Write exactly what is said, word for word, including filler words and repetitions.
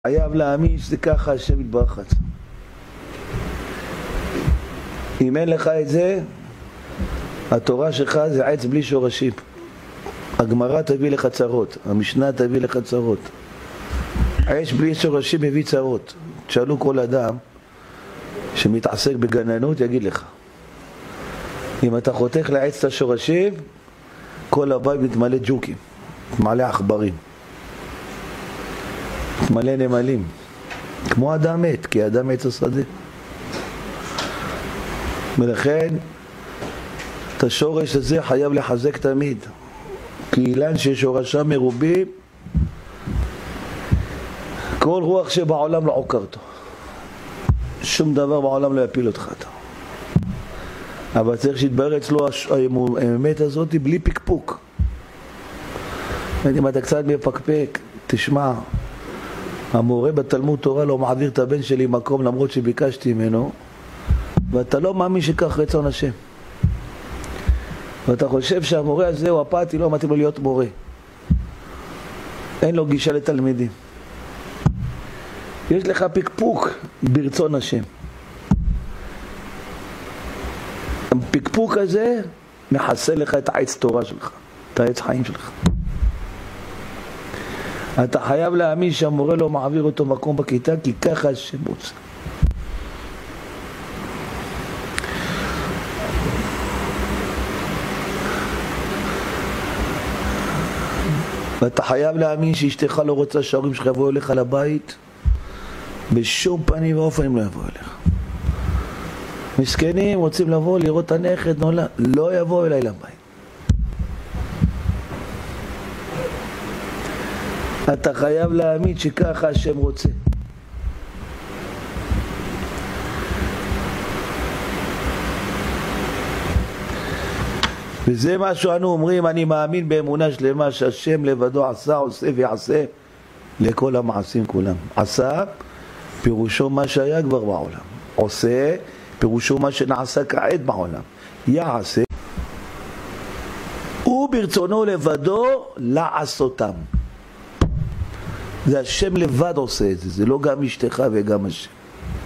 חייב להאמין שזה ככה השם יתברך רצה. אם אין לך את זה, התורה שלך זה עץ בלי שורשים. הגמרא תביא לך צרות, המשנה תביא לך צרות. עץ בלי שורשים מביא צרות. תשאלו כל אדם שמתעסק בגננות יגיד לך, אם אתה חותך לעץ את השורשים, כל הבית מתמלא ג'וקים, מתמלא עכברים, מתמלא נמלים, כמו אדם מת, כי אדם עץ השדה. ולכן את השורש הזה חייב לחזק תמיד, כי אילן ששורשה מרובים, כל רוח שבעולם לא עוקר אותו, שום דבר בעולם לא יפיל אותך. אבל צריך שיתברר אצלו האמת הזאת בלי פקפוק. אם אתה קצת מפקפק, תשמע, המורה בתלמוד תורה לא מעביר את הבן שלי מקום למרות שביקשתי ממנו, ואתה לא מאמין שכך רצון השם, ואתה חושב שהמורה הזה הוא אפאתי, לא מתאים לו להיות מורה, אין לו גישה לתלמידים. יש לך פקפוק ברצון השם, הפקפוק הזה מחסל לך את העץ תורה שלך, את העץ חיים שלך. אתה חייב להאמין שהמורה לא מעביר אותו מקום בכיתה, כי ככה השם רוצה. ואתה חייב להאמין שאשתך לא רוצה שההורים שלך יבואו אליך לבית, בשום פנים ואופן הם לא יבואו אליך. מסכנים רוצים לבוא לראות את הנכד נולד, לא יבואו אליי לבית. אתה חייב להאמין שככה השם רוצה. וזה מה שאנו אומרים, אני מאמין באמונה שלמה שהשם לבדו עשה, עושה ויעשה לכל המעשים כולם. עשה פירושו מה שהיה כבר בעולם, עושה פירושו מה שנעשה כעת בעולם, יעשה הוא ברצונו לבדו לעשותם. זה השם לבד עושה את זה, זה לא גם אשתך וגם השם.